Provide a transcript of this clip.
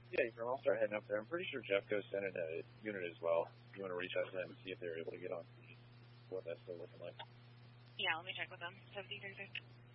Yeah, I'll start heading up there. I'm pretty sure Jeffco sent in a unit as well. If you want to reach out to them and see if they're able to get on what that's still looking like. Yeah, let me check with them. 7336.